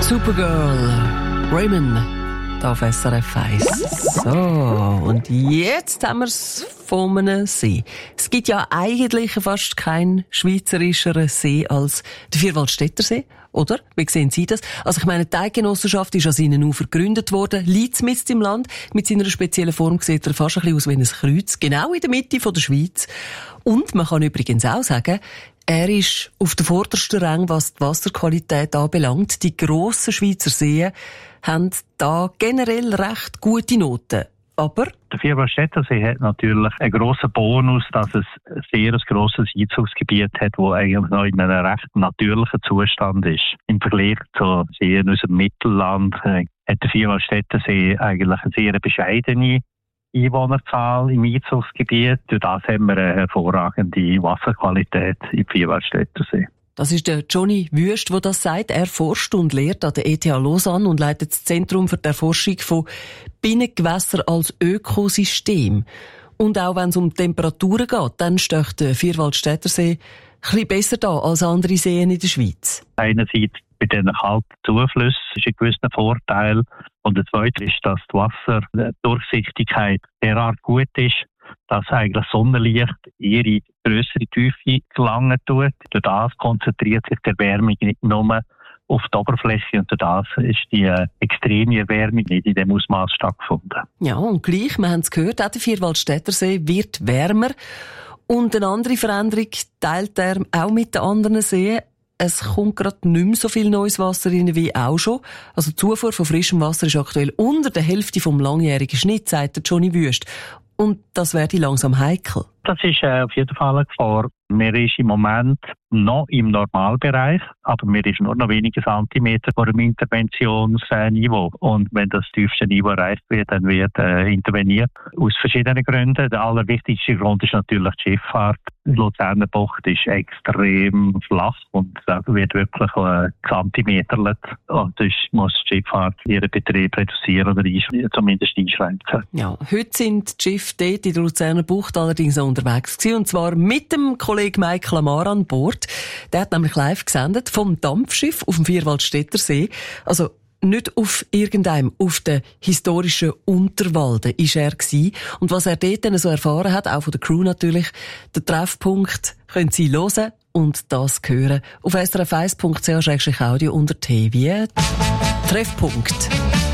Supergirl, Raymond, da auf SRF 1. So, und jetzt haben wir es von einem See. Es gibt ja eigentlich fast keinen schweizerischeren See als der Vierwaldstätter See, oder? Wie sehen Sie das? Also ich meine, die Eidgenossenschaft ist an seinen Ufern gegründet worden, liegt mitten im Land. Mit seiner speziellen Form sieht er fast ein bisschen aus wie ein Kreuz, genau in der Mitte von der Schweiz. Und man kann übrigens auch sagen, er ist auf der vordersten Rang, was die Wasserqualität anbelangt. Die grossen Schweizer Seen haben da generell recht gute Noten. Aber der Vierwaldstätter See hat natürlich einen grossen Bonus, dass es ein sehr grosses Einzugsgebiet hat, das eigentlich noch in einem recht natürlichen Zustand ist. Im Vergleich zu Seen aus dem Mittelland hat der Vierwaldstätter See eigentlich eine sehr bescheidene Einwohnerzahl im Einzugsgebiet. Durch das haben wir eine hervorragende Wasserqualität im Vierwaldstätter See. Das ist der Johnny Wüst, der das sagt. Er forscht und lehrt an der ETH Lausanne und leitet das Zentrum für die Erforschung von Binnengewässern als Ökosystem. Und auch wenn es um Temperaturen geht, dann steht der Vierwaldstätter See ein bisschen besser da als andere Seen in der Schweiz. Einerseits bei diesen kalten Zuflüssen ist ein gewisser Vorteil. Und der zweite ist, dass die Wasserdurchsichtigkeit derart gut ist, dass eigentlich Sonnenlicht ihre grössere Tiefe gelangen tut. Durch das konzentriert sich die Erwärmung nicht nur auf die Oberfläche und durch das ist die extreme Erwärmung nicht in dem Ausmaß stattgefunden. Ja, und gleich, wir haben es gehört, auch der Vierwaldstätter See wird wärmer. Und eine andere Veränderung teilt er auch mit den anderen Seen. Es kommt gerade nicht mehr so viel neues Wasser rein wie auch schon. Also die Zufuhr von frischem Wasser ist aktuell unter der Hälfte vom langjährigen Schnitt, sagt der Johnny Wüst. Und das werde langsam heikel. Das ist auf jeden Fall eine Gefahr. Wir sind im Moment noch im Normalbereich, aber wir sind nur noch wenige Zentimeter vor dem Interventionsniveau. Und wenn das tiefste Niveau erreicht wird, dann wird interveniert. Aus verschiedenen Gründen. Der allerwichtigste Grund ist natürlich die Schifffahrt. Die Luzerner Bucht ist extrem flach und da wird wirklich Zentimeterlet. Und das muss die Schifffahrt ihren Betrieb reduzieren oder zumindest einschränken. Ja, heute sind die Schiffe dort in der Luzerner Bucht allerdings unterwegs gewesen, und zwar mit dem Kollegen Mike Lamar an Bord. Der hat nämlich live gesendet vom Dampfschiff auf dem Vierwaldstätter See. Also nicht auf irgendeinem, auf der historischen Unterwalde ist er gewesen. Und was er dort dann so erfahren hat, auch von der Crew natürlich, der Treffpunkt können Sie hören und das hören auf srf1.ch/audio unter T wie Treffpunkt.